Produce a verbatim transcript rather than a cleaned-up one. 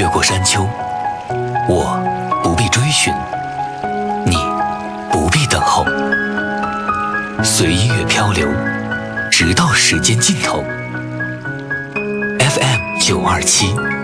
越过山丘，我不必追寻，你不必等候，随音乐漂流，直到时间尽头。F M 九二七。